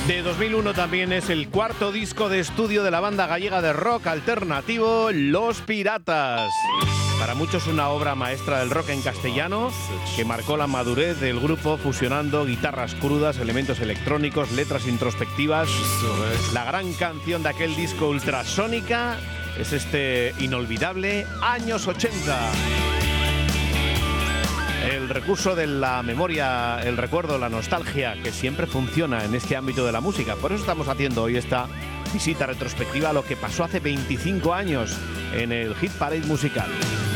De 2001 también es el cuarto disco de estudio de la banda gallega de rock alternativo Los Piratas. Para muchos una obra maestra del rock en castellano que marcó la madurez del grupo fusionando guitarras crudas, elementos electrónicos, letras introspectivas. La gran canción de aquel disco Ultrasónica es este inolvidable Años 80. El recurso de la memoria, el recuerdo, la nostalgia, que siempre funciona en este ámbito de la música. Por eso estamos haciendo hoy esta visita retrospectiva a lo que pasó hace 25 años en el Hit Parade musical.